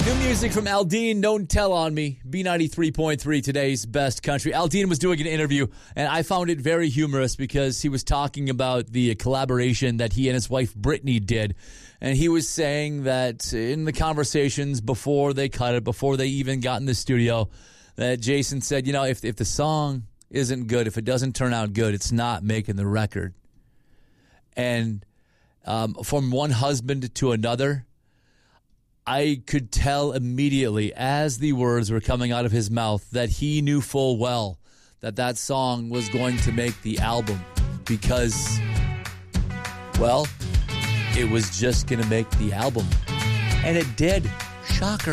New music from Aldean, Don't Tell on Me, B93.3, today's best country. Aldean was doing an interview, and I found it very humorous because he was talking about the collaboration that he and his wife Brittany did. And he was saying that in the conversations before they cut it, before they even got in the studio, that Jason said, you know, if the song isn't good, if it doesn't turn out good, it's not making the record. And from one husband to another, I could tell immediately as the words were coming out of his mouth that he knew full well that that song was going to make the album because, well, it was just going to make the album. And it did. Shocker.